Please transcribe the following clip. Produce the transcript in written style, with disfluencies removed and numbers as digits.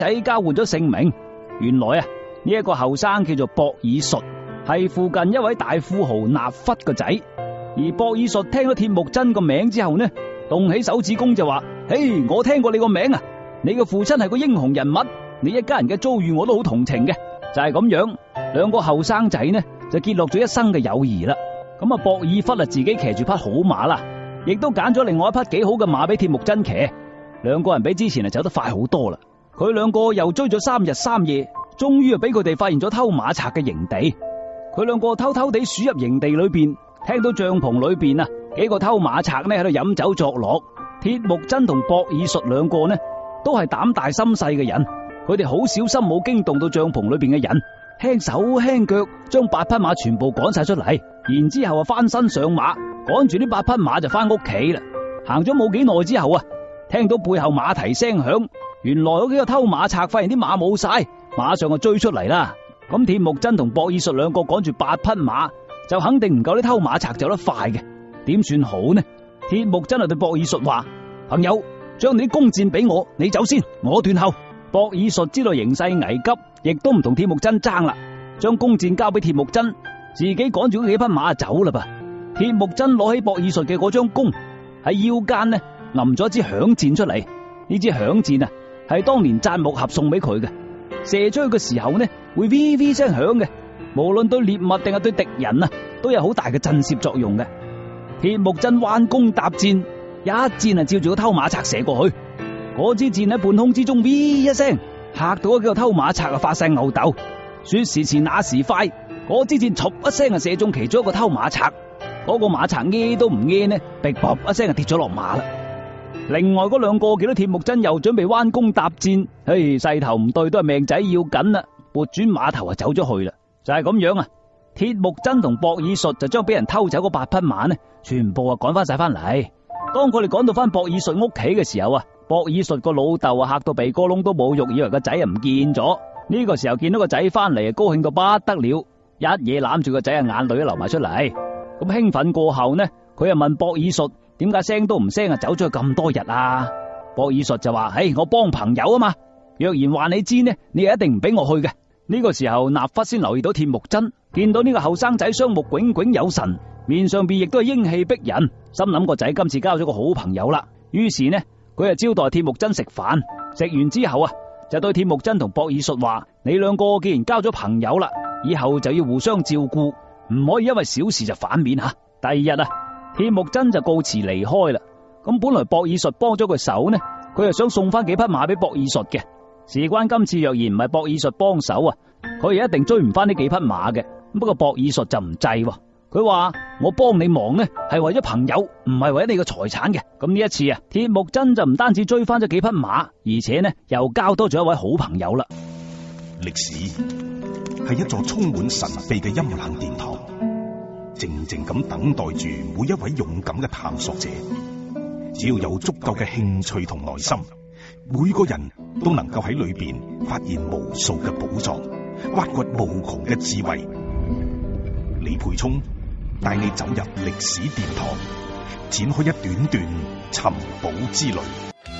仔交換咗姓名。原來啊，呢一個後生叫做博爾術，係附近一位大富豪納忽個仔。而博爾術聽到鐵木真個名之後呢，動起手指公就話：嘿，我聽過你個名啊！你嘅父親係個英雄人物，你一家人嘅遭遇我都好同情嘅。就係咁樣，兩個後生仔呢就結落咗一生嘅友誼啦。咁啊，博爾忽啊自己騎住匹好馬啦，亦都揀咗另外一匹幾好嘅馬俾鐵木真騎。兩個人比之前啊走得快好多啦。佢兩個又追咗3日3夜，終於啊俾佢哋發現咗偷馬賊嘅營地。佢兩個偷偷地鼠入營地裏邊，聽到帳篷裏邊啊幾個偷馬賊呢喺度飲酒作樂。鐵木真同博爾術兩個呢都係膽大心細嘅人，佢哋好小心冇驚動到帳篷裏邊嘅人，輕手輕腳將8匹馬全部趕晒出嚟，然之後啊翻身上馬，趕住呢8匹馬就翻屋企啦。行咗冇幾耐之後啊，聽到背後馬蹄聲響，原來嗰幾個偷馬賊發現啲馬冇晒，馬上就追出嚟啦。咁鐵木真同博爾術兩個趕住8匹馬，就肯定唔夠啲偷馬賊走得快嘅，點算好呢？鐵木真就對博爾術話：朋友，將你啲弓箭俾我，你走先，我斷後。博爾術知道形勢危急，亦都唔同鐵木真爭啦，將弓箭交俾鐵木真，自己趕住嗰幾匹馬走啦噃。鐵木真攞起博爾術嘅嗰張弓，喺腰間呢揞咗支響箭出嚟。呢支響箭啊係當年贊木合送俾佢嘅，射出去嘅時候呢會 V V 聲響嘅，無論對獵物定係對敵人啊都有好大嘅震懾作用嘅。鐵木真彎弓搭箭，一箭啊照住個偷馬賊射過去。嗰支箭喺半空之中 V 一聲，嚇到嗰幾個偷馬賊啊發晒吽哣。說時遲那時快，嗰支箭唰一聲啊射中其中一個偷馬賊，嗰個馬賊噎都唔噎呢，逼啵一聲啊跌咗落馬啦。另外嗰兩個見到鐵木真又準備彎弓搭箭，勢頭唔對，都係命仔要緊啦，撥轉馬頭啊走咗去啦。就係咁樣啊，鐵木真同博爾術就將俾人偷走嗰8匹馬呢，全部啊趕翻晒翻嚟。當佢哋趕到翻博爾術屋企嘅時候啊，博爾術個老豆啊嚇到鼻哥窿都冇肉，以為個仔啊唔見咗。呢個時候見到個仔翻嚟啊，高興到不得了，一嘢攬住個仔啊，眼淚都流埋出嚟。咁興奮過後呢，佢又問博爾術點解聲都唔聲啊走咗去咁多日啊？博爾術就話：我幫朋友啊嘛，若然話你知呢，你係一定唔俾我去嘅。呢個時候納忽先留意到鐵木真，見到呢個後生仔雙目炯炯有神，面上邊亦都係英氣逼人，心諗個仔今次交咗個好朋友啦。於是呢，佢就招待鐵木真食飯，食完之後啊，就對鐵木真同博爾術話：你兩個既然交咗朋友啦，以後就要互相照顧，唔可以因為小事就反面吓。第二日啊，鐵木真就告辭離開啦。咁本來博爾術幫咗佢手呢，佢又想送翻幾匹馬俾博爾術嘅。事關今次若然唔係博爾術幫手啊，佢又一定追唔翻呢幾匹馬嘅。不過博爾術就唔制，佢話：我幫你忙呢係為咗朋友，唔係為咗你嘅財產嘅。咁呢一次啊，鐵木真就唔單止追翻咗幾匹馬，而且呢又交多咗一位好朋友啦。 歷史係一座充滿神秘嘅陰冷殿堂，靜靜咁等待住每一位勇敢嘅探索者。只要有足夠嘅興趣同耐心，每個人都能夠喺裏邊發現無數嘅寶藏，挖掘無窮嘅智慧。李培聰帶你走入歷史殿堂，展開一段段尋寶之旅。